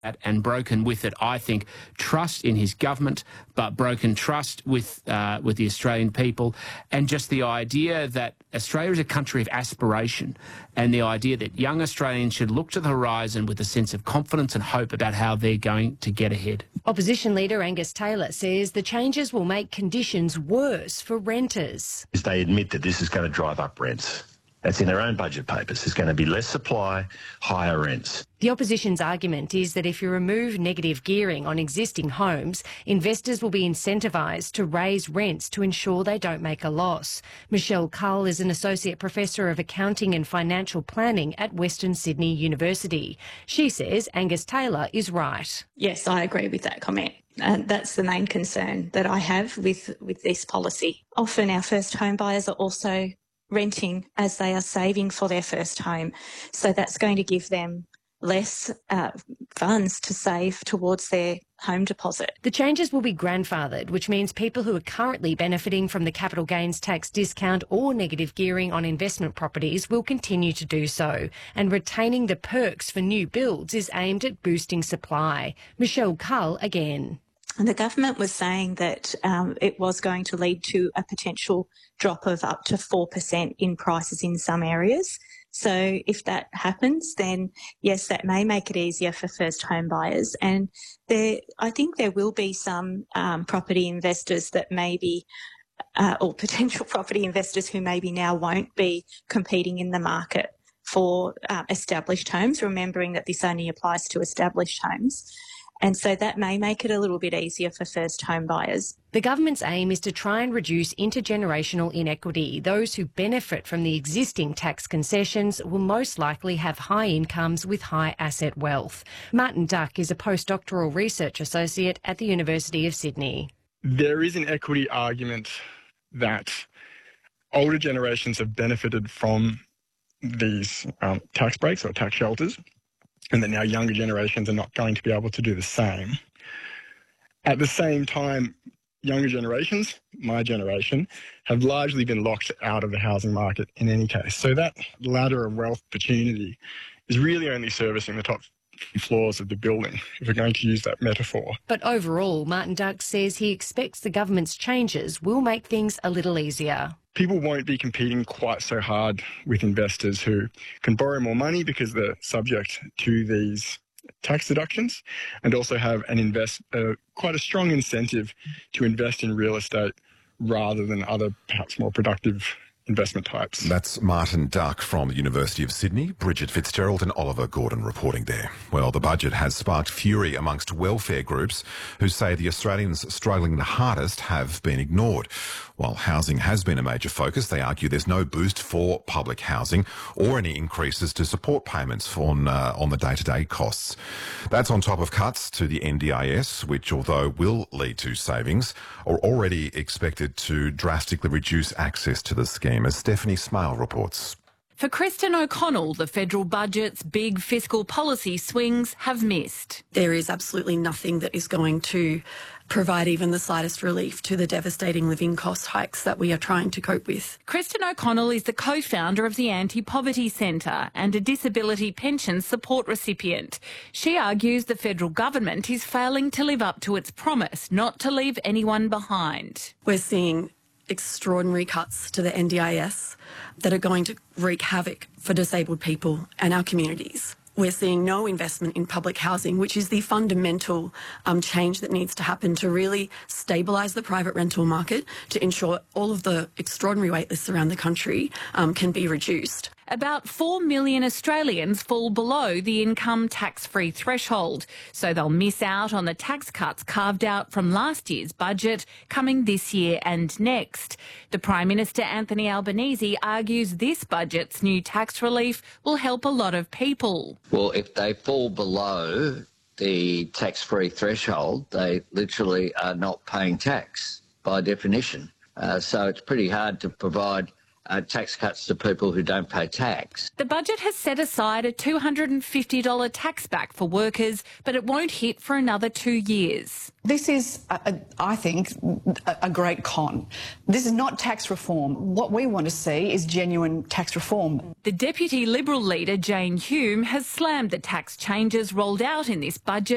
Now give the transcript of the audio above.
and broken with it, I think, trust in his government, but broken trust with the Australian people, and just the idea that Australia is a country of aspiration, and the idea that young Australians should look to the horizon with a sense of confidence and hope about how they're going to get ahead. Opposition leader Angus Taylor says the changes will make conditions worse for renters. They admit that this is going to drive up rents. That's in their own budget papers. There's going to be less supply, higher rents. The opposition's argument is that if you remove negative gearing on existing homes, investors will be incentivised to raise rents to ensure they don't make a loss. Michelle Cull is an Associate Professor of Accounting and Financial Planning at Western Sydney University. She says Angus Taylor is right. Yes, I agree with that comment. That's the main concern that I have with this policy. Often our first home buyers are also renting as they are saving for their first home. So that's going to give them less funds to save towards their home deposit. The changes will be grandfathered, which means people who are currently benefiting from the capital gains tax discount or negative gearing on investment properties will continue to do so. And retaining the perks for new builds is aimed at boosting supply. Michelle Cull again. And the government was saying that it was going to lead to a potential drop of up to 4% in prices in some areas. So if that happens, then yes, that may make it easier for first home buyers. And I think there will be some property investors that maybe, or potential property investors who maybe now won't be competing in the market for established homes, remembering that this only applies to established homes. And so that may make it a little bit easier for first home buyers. The government's aim is to try and reduce intergenerational inequity. Those who benefit from the existing tax concessions will most likely have high incomes with high asset wealth. Martin Duck is a postdoctoral research associate at the University of Sydney. There is an equity argument that older generations have benefited from these tax breaks or tax shelters, and that now younger generations are not going to be able to do the same. At the same time, younger generations, my generation, have largely been locked out of the housing market in any case. So that ladder of wealth opportunity is really only servicing the top floors of the building, if we're going to use that metaphor. But overall, Martin Duck says he expects the government's changes will make things a little easier. People won't be competing quite so hard with investors who can borrow more money because they're subject to these tax deductions, and also have quite a strong incentive to invest in real estate rather than other perhaps more productive investment types. That's Martin Duck from the University of Sydney, Bridget Fitzgerald and Oliver Gordon reporting there. Well, the budget has sparked fury amongst welfare groups who say the Australians struggling the hardest have been ignored. While housing has been a major focus, they argue there's no boost for public housing or any increases to support payments on the day-to-day costs. That's on top of cuts to the NDIS, which, although will lead to savings, are already expected to drastically reduce access to the scheme, as Stephanie Smale reports. For Kristen O'Connell, the federal budget's big fiscal policy swings have missed. There is absolutely nothing that is going to provide even the slightest relief to the devastating living cost hikes that we are trying to cope with. Kristen O'Connell is the co-founder of the Anti-Poverty Centre and a disability pension support recipient. She argues the federal government is failing to live up to its promise not to leave anyone behind. We're seeing extraordinary cuts to the NDIS that are going to wreak havoc for disabled people and our communities. We're seeing no investment in public housing, which is the fundamental change that needs to happen to really stabilise the private rental market, to ensure all of the extraordinary waitlists around the country can be reduced. About 4 million Australians fall below the income tax-free threshold, so they'll miss out on the tax cuts carved out from last year's budget coming this year and next. The Prime Minister Anthony Albanese argues this budget's new tax relief will help a lot of people. Well, if they fall below the tax-free threshold, they literally are not paying tax by definition. So it's pretty hard to provide tax cuts to people who don't pay tax. The budget has set aside a $250 tax back for workers, but it won't hit for another 2 years. This is, I think, a great con. This is not tax reform. What we want to see is genuine tax reform. The Deputy Liberal leader, Jane Hume, has slammed the tax changes rolled out in this budget.